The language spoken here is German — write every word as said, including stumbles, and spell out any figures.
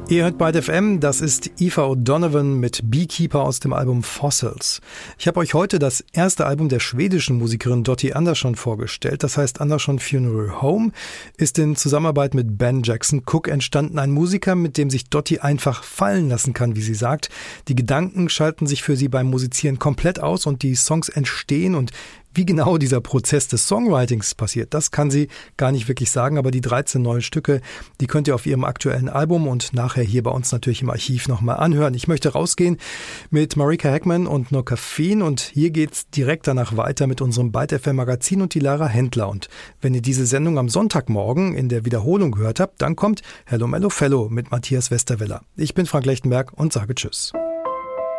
Ihr hört Byte F M, das ist Aoife O'Donovan mit Beekeeper aus dem Album Fossils. Ich habe euch heute das erste Album der schwedischen Musikerin Dottie Andersson vorgestellt. Das heißt Andersson Funeral Home, ist in Zusammenarbeit mit Ben Jackson Cook entstanden. Ein Musiker, mit dem sich Dottie einfach fallen lassen kann, wie sie sagt. Die Gedanken schalten sich für sie beim Musizieren komplett aus und die Songs entstehen, und wie genau dieser Prozess des Songwritings passiert, das kann sie gar nicht wirklich sagen, aber die dreizehn neuen Stücke, die könnt ihr auf ihrem aktuellen Album und nachher hier bei uns natürlich im Archiv nochmal anhören. Ich möchte rausgehen mit Marika Heckman und No Caffeine, und hier geht's direkt danach weiter mit unserem Byte F M Magazin und die Lara Händler. Und wenn ihr diese Sendung am Sonntagmorgen in der Wiederholung gehört habt, dann kommt Hello Mello Fellow mit Matthias Westerweller. Ich bin Frank Lechtenberg und sage Tschüss.